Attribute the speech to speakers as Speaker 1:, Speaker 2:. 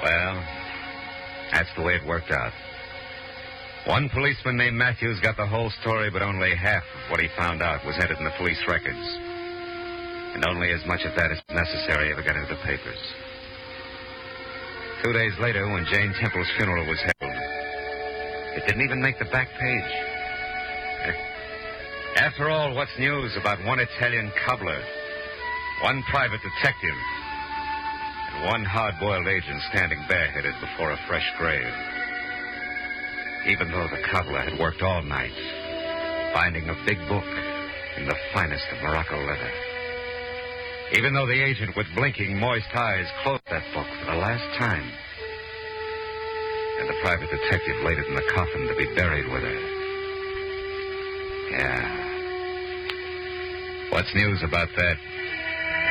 Speaker 1: Well, that's the way it worked out. One policeman named Matthews got the whole story, but only half of what he found out was entered in the police records. And only as much of that as necessary ever got into the papers. 2 days later, when Jane Temple's funeral was held, it didn't even make the back page. After all, what's news about one Italian cobbler, one private detective, and one hard-boiled agent standing bareheaded before a fresh grave? Even though the cobbler had worked all night, finding a big book in the finest of Morocco leather. Even though the agent, with blinking, moist eyes, closed that book for the last time. And the private detective laid it in the coffin to be buried with her. Yeah. What's news about that?